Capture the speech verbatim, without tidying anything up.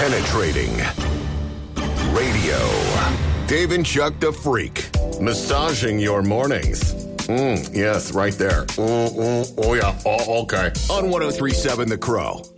Penetrating radio. Dave and Chuck the Freak. Massaging your mornings. Mm, yes, right there. Mm, mm, oh, yeah. Oh, okay. On one oh three point seven The Crow.